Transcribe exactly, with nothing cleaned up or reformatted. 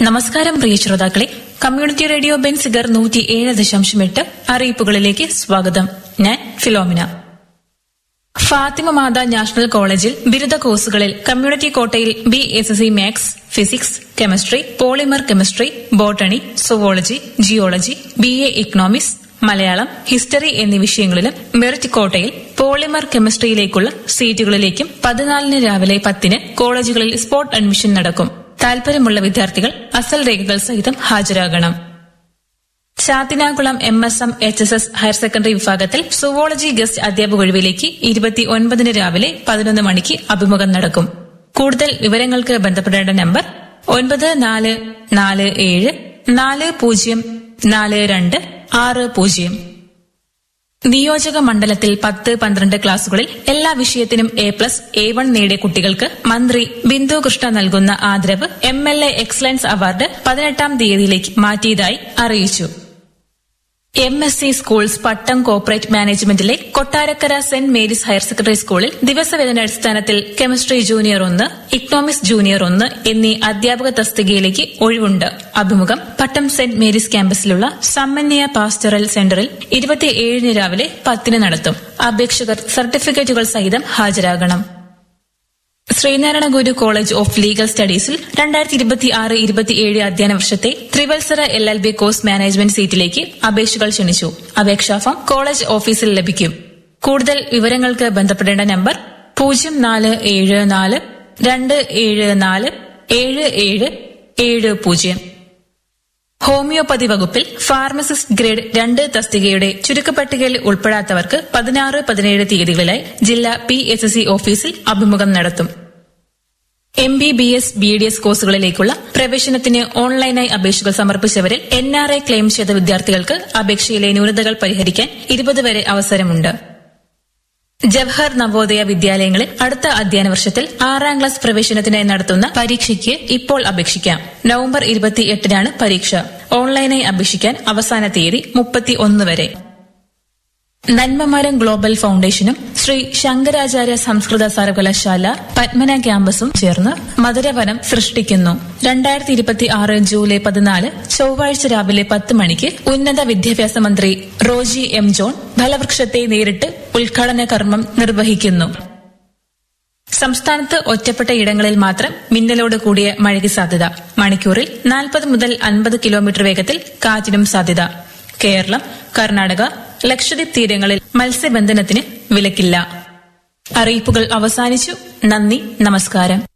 നമസ്കാരം പ്രിയ ശ്രോതാക്കളെ, community radio Benziger നൂറ്റി ഏഴ് ദശാംശം എട്ട് അറിയിപ്പുകളിലേക്ക് സ്വാഗതം. ഞാൻ ഫിലോമിന. ഫാത്തിമ മാത നാഷണൽ കോളേജിൽ ബിരുദ കോഴ്സുകളിൽ കമ്മ്യൂണിറ്റി കോട്ടയിൽ B S C maths, physics, chemistry, polymer chemistry, botany, zoology, geology, B A economics, Malayalam, history എന്നീ വിഷയങ്ങളിലും മെറിറ്റ് കോട്ടയിൽ പോളിമർ കെമിസ്ട്രിയിലേക്കുള്ള സീറ്റുകളിലേക്കും പതിനാലിന് രാവിലെ പത്തിന് കോളേജുകളിൽ സ്പോട്ട് അഡ്മിഷൻ നടക്കും. താൽപര്യമുള്ള വിദ്യാർത്ഥികൾ അസൽ രേഖകൾ സഹിതം ഹാജരാകണം. ചാത്തിനാകുളം M S M H S S higher secondary വിഭാഗത്തിൽ സുവോളജി ഗസ്റ്റ് അധ്യാപക ഒഴിവിലേക്ക് ഇരുപത്തി ഒൻപതിന് രാവിലെ പതിനൊന്ന് മണിക്ക് അഭിമുഖം നടക്കും. കൂടുതൽ വിവരങ്ങൾക്ക് ബന്ധപ്പെടേണ്ട നമ്പർ ഒൻപത് നാല് നാല് ഏഴ് നാല് പൂജ്യം നാല് രണ്ട് ആറ് പൂജ്യം. നിയോജക മണ്ഡലത്തിൽ പത്ത് പന്ത്രണ്ട് ക്ലാസുകളിൽ എല്ലാ വിഷയത്തിനും എ പ്ലസ് എ വൺ നേടിയ കുട്ടികൾക്ക് മന്ത്രി ബിന്ദു കൃഷ്ണ നൽകുന്ന ആദരവ് M L A excellence award പതിനെട്ടാം തീയതിയിലേക്ക് മാറ്റിയതായി അറിയിച്ചു. എം എസ് സി സ്കൂൾസ് പട്ടം corporate മാനേജ്മെന്റിലെ Kottarakkara saint Mary's higher secondary സ്കൂളിൽ ദിവസവേതനാടിസ്ഥാനത്തിൽ കെമിസ്ട്രി ജൂനിയർ ഒന്ന്, ഇക്കണോമിക്സ് ജൂനിയർ ഒന്ന് എന്നീ അധ്യാപക തസ്തികയിലേക്ക് ഒഴിവുണ്ട്. അഭിമുഖം പട്ടം സെന്റ് മേരീസ് ക്യാമ്പസിലുള്ള സമ്മന്യ പാസ്റ്ററൽ സെന്ററിൽ ഇരുപത്തിയേഴിന് രാവിലെ പത്തിന് നടത്തും. അപേക്ഷകർ സർട്ടിഫിക്കറ്റുകൾ സഹിതം ഹാജരാകണം. ശ്രീനാരായണ ഗുരു കോളേജ് ഓഫ് ലീഗൽ സ്റ്റഡീസിൽ രണ്ടായിരത്തി ഇരുപത്തി ആറ് ഇരുപത്തിയേഴ് അധ്യയന വർഷത്തെ ത്രിവത്സര L L B course management സീറ്റിലേക്ക് അപേക്ഷകൾ ക്ഷണിച്ചു. അപേക്ഷാ ഫോം കോളേജ് ഓഫീസിൽ ലഭിക്കും. കൂടുതൽ വിവരങ്ങൾക്ക് ബന്ധപ്പെടേണ്ട നമ്പർ പൂജ്യം നാല് ഏഴ് നാല് രണ്ട് ഏഴ് നാല് ഏഴ് ഏഴ് ഏഴ് പൂജ്യം. ഹോമിയോപ്പതി വകുപ്പിൽ ഫാർമസിസ്റ്റ് ഗ്രേഡ് രണ്ട് തസ്തികയുടെ ചുരുക്കപ്പട്ടികയിൽ ഉൾപ്പെടാത്തവർക്ക് പതിനാറ് പതിനേഴ് തീയതികളിലായി ജില്ലാ പി എച്ച് സി ഓഫീസിൽ അഭിമുഖം നടത്തും. M B B S, B D S കോഴ്സുകളിലേക്കുള്ള പ്രവേശനത്തിന് ഓൺലൈനായി അപേക്ഷകൾ സമർപ്പിച്ചവരിൽ എൻ ആർ ഐ ക്ലെയിം ചെയ്ത വിദ്യാർത്ഥികൾക്ക് അപേക്ഷയിലെ ന്യൂനതകൾ പരിഹരിക്കാൻ ഇരുപത് വരെ അവസരമുണ്ട്. ജവഹർ നവോദയ വിദ്യാലയങ്ങളിൽ അടുത്ത അധ്യയന വർഷത്തിൽ ആറാം ക്ലാസ് പ്രവേശനത്തിനായി നടത്തുന്ന പരീക്ഷയ്ക്ക് ഇപ്പോൾ അപേക്ഷിക്കാം. നവംബർ ഇരുപത്തിയെട്ടിനാണ് പരീക്ഷ. ഓൺലൈനായി അപേക്ഷിക്കാൻ അവസാന തീയതി മുപ്പത്തി ഒന്ന് വരെ. നന്മമരം ഗ്ലോബൽ ഫൌണ്ടേഷനും ശ്രീ ശങ്കരാചാര്യ സംസ്കൃത സർവകലാശാല പത്മന ക്യാമ്പസും ചേർന്ന് മധുരവനം സൃഷ്ടിക്കുന്നു. രണ്ടായിരത്തി ഇരുപത്തി ആറ് ജൂലൈ പതിനാല് ചൊവ്വാഴ്ച രാവിലെ പത്ത് മണിക്ക് ഉന്നത വിദ്യാഭ്യാസ മന്ത്രി റോജി എം ജോൺ ഫലവൃക്ഷത്തെ നേരിട്ട് ഉദ്ഘാടന കർമ്മം നിർവഹിക്കുന്നു. സംസ്ഥാനത്ത് ഒറ്റപ്പെട്ട ഇടങ്ങളിൽ മാത്രം മിന്നലോട് കൂടിയ മഴയ്ക്ക് സാധ്യത. മണിക്കൂറിൽ നാൽപ്പത് മുതൽ അൻപത് കിലോമീറ്റർ വേഗത്തിൽ കാറ്റിനും സാധ്യത. കേരളം, കർണാടക, ലക്ഷദ്വീപ് തീരങ്ങളിൽ മത്സ്യബന്ധനത്തിന് വിലക്കില്ല. അറിയിപ്പുകൾ അവസാനിച്ചു. നന്ദി, നമസ്കാരം.